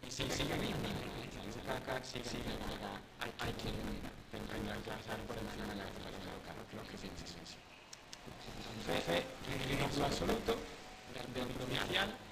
sí, sí, cada sí, sí, hay que tendrá que pasar por encima de la totalidad local, lo que pienses. Fe, ridículo absoluto, del provincial.